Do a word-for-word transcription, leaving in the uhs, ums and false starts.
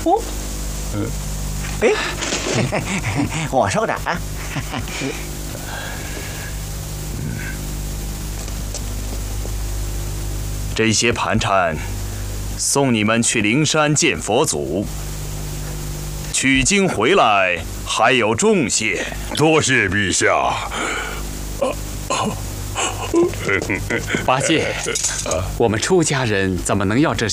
福。嗯，哎，我收着啊。 这些盘缠送你们去灵山见佛祖，取经回来还有重谢。 多谢陛下。 八戒，我们出家人怎么能要这